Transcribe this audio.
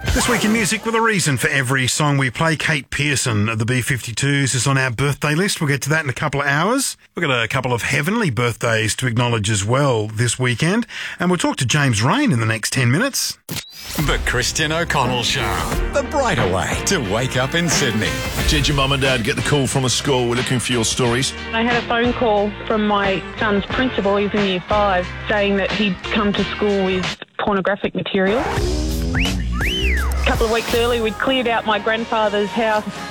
This week in music, with a reason for every song we play. Kate Pearson of the B-52s is on our birthday list. We'll get to that in a couple of hours. We've got a couple of heavenly birthdays to acknowledge as well this weekend. And we'll talk to James Rain in the next 10 minutes. The Christian O'Connell Show. The brighter way to wake up in Sydney. Did your mum and dad get the call from a school? We're looking for your stories. I had a phone call from my son's principal, he's in year 5, saying that he'd come to school with pornographic material. A couple of weeks earlier, we'd cleared out my grandfather's house